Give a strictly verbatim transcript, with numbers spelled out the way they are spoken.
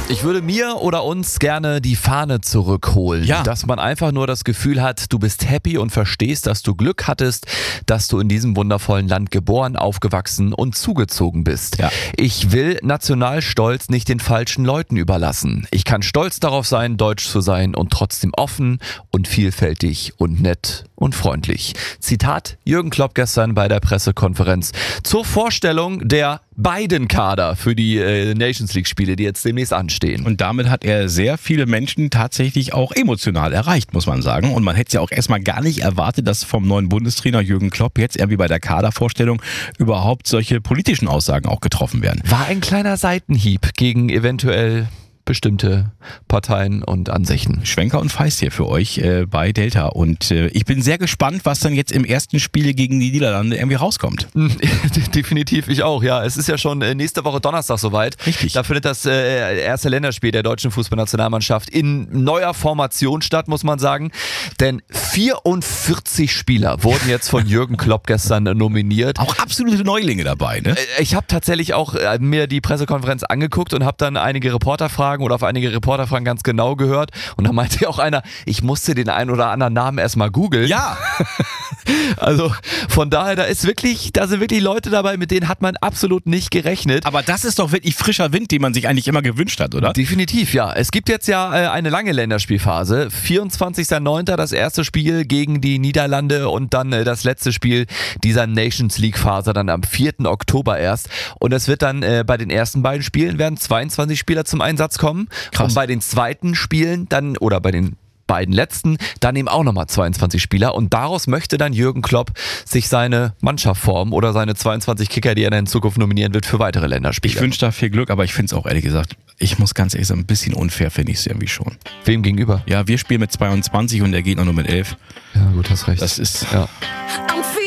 Ich würde mir oder uns gerne die Fahne zurückholen. Ja. Dass man einfach nur das Gefühl hat, du bist happy und verstehst, dass du Glück hattest, dass du in diesem wundervollen Land geboren, aufgewachsen und zugezogen bist. Ja. Ich will Nationalstolz nicht den falschen Leuten überlassen. Ich kann stolz darauf sein, deutsch zu sein und trotzdem offen und vielfältig und nett und freundlich. Zitat Jürgen Klopp gestern bei der Pressekonferenz zur Vorstellung der beiden Kader für die äh, Nations League Spiele, die jetzt demnächst anstehen. Und damit hat er sehr viele Menschen tatsächlich auch emotional erreicht, muss man sagen. Und man hätte es ja auch erstmal gar nicht erwartet, dass vom neuen Bundestrainer Jürgen Klopp jetzt irgendwie bei der Kadervorstellung überhaupt solche politischen Aussagen auch getroffen werden. War ein kleiner Seitenhieb gegen eventuell bestimmte Parteien und Ansichten. Schwenker und Feist hier für euch äh, bei Delta. Und äh, ich bin sehr gespannt, was dann jetzt im ersten Spiel gegen die Niederlande irgendwie rauskommt. Definitiv, ich auch, ja. Es ist ja schon äh, nächste Woche Donnerstag soweit. Richtig. Da findet das äh, erste Länderspiel der deutschen Fußballnationalmannschaft in neuer Formation statt, muss man sagen. Denn vierundvierzig Spieler wurden jetzt von Jürgen Klopp gestern äh, nominiert. Auch absolute Neulinge dabei, ne? Äh, Ich habe tatsächlich auch äh, mir die Pressekonferenz angeguckt und habe dann einige Reporterfragen oder auf einige Reporterfragen ganz genau gehört. Und da meinte auch einer, ich musste den einen oder anderen Namen erstmal googeln. Ja. Also von daher, da ist wirklich, da sind wirklich Leute dabei, mit denen hat man absolut nicht gerechnet. Aber das ist doch wirklich frischer Wind, den man sich eigentlich immer gewünscht hat, oder? Definitiv, ja. Es gibt jetzt ja äh, eine lange Länderspielphase. vierundzwanzigster neunter das erste Spiel gegen die Niederlande und dann äh, das letzte Spiel dieser Nations League Phase dann am vierten Oktober erst. Und es wird dann äh, bei den ersten beiden Spielen werden zweiundzwanzig Spieler zum Einsatz kommen. Krass. Und bei den zweiten Spielen dann, oder bei den beiden letzten, dann eben auch nochmal zweiundzwanzig Spieler und daraus möchte dann Jürgen Klopp sich seine Mannschaft formen oder seine zweiundzwanzig Kicker, die er dann in Zukunft nominieren wird für weitere Länderspiele. Ich wünsche da viel Glück, aber ich finde es auch ehrlich gesagt, ich muss ganz ehrlich sagen, ein bisschen unfair finde ich es irgendwie schon. Wem gegenüber? Ja, wir spielen mit zweiundzwanzig und der Gegner nur mit elf. Ja gut, hast recht. Das ist... Ja. I'm